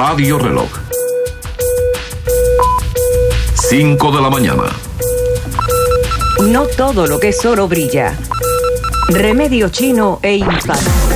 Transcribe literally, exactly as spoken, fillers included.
Radio Reloj. cinco de la mañana. No todo lo que es oro brilla. Remedio chino e impacto.